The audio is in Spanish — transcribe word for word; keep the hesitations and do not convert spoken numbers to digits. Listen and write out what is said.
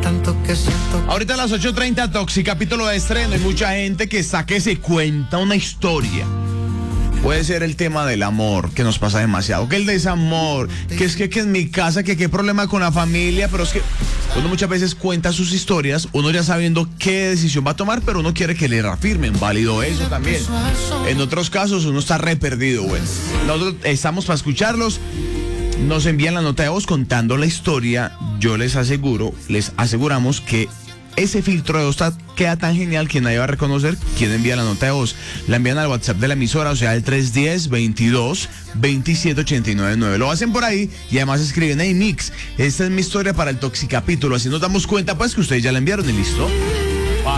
tanto que siento. Ahorita a las ocho treinta, Toxi, capítulo de estreno. Hay mucha gente que saque se cuenta una historia. Puede ser el tema del amor, que nos pasa demasiado, que el desamor, que es que, que en mi casa, que qué problema con la familia, pero es que uno muchas veces cuenta sus historias, uno ya sabiendo qué decisión va a tomar, pero uno quiere que le reafirmen, válido eso también. En otros casos uno está re perdido, bueno. Nosotros estamos para escucharlos, nos envían la nota de voz contando la historia, yo les aseguro, les aseguramos que ese filtro de voz queda tan genial que nadie va a reconocer quién envía la nota de voz. La envían al WhatsApp de la emisora, o sea, el tres uno cero, veintidós, veintisiete, ochenta y nueve nueve. Lo hacen por ahí y además escriben, hey Mix, esta es mi historia para el Toxicapítulo. Así nos damos cuenta pues que ustedes ya la enviaron y listo.